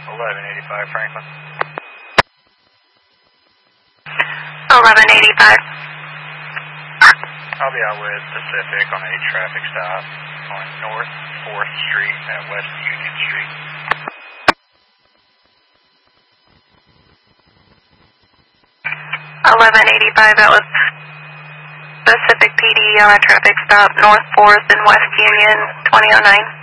1185 Franklin. 1185. I'll be out with Pacific on a traffic stop on North 4th Street at West Union Street. That was Pacific PD on a traffic stop North 4th and West Union 2009.